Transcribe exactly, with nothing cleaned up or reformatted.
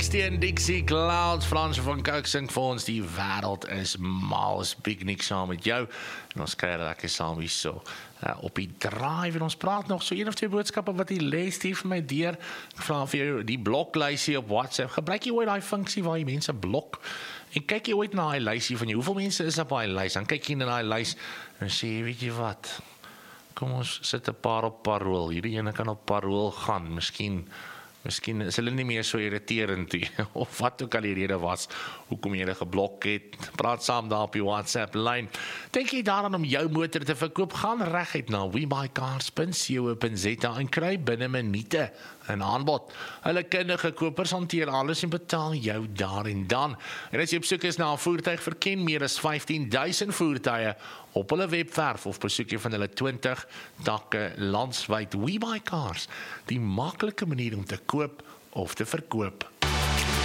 Steen Dixie Clouds, Fransje van Cooke sing vir ons, die wêreld is mal, is piknik saam met jou, en ons kry lekker saam hier so, uh, op die drive, en ons praat nog so een of twee boodskappe wat die les die vir my deur, ek vraag vir jou, die bloklysie op WhatsApp, gebruik jy ooit die funksie waar jy mense blok, en kyk jy ooit na die lysie van jou, hoeveel mense is op die lys, dan kyk jy na die lys, en sê jy, weet jy wat, kom ons sit 'n paar op parool, hierdie ene kan op parool gaan, miskien, Miskien is hulle nie meer so irriterend nie, of wat ook al die rede was, hoekom jy hulle geblok het, praat saam daar op die WhatsApp lyn. Dink jy daaraan om jou motor te verkoop, gaan reguit na webuycars punt co punt za en kry binne minute 'n aanbod. Hulle kundige kopers hanteer alles en betaal jou daar en dan. En as jy op soek is na 'n voertuig, verken meer as vyftien duisend voertuie op hulle webwerf of besoek jy van hulle twintig takke landwyd. WeBuyCars, die maklike manier om te koop of te verkoop.